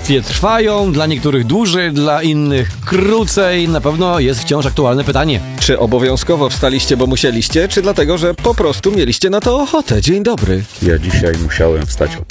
Akcje trwają, dla niektórych dłużej, dla innych krócej. Na pewno jest wciąż aktualne pytanie. Czy obowiązkowo wstaliście, bo musieliście, czy dlatego, że po prostu mieliście na to ochotę? Dzień dobry. Ja dzisiaj musiałem wstać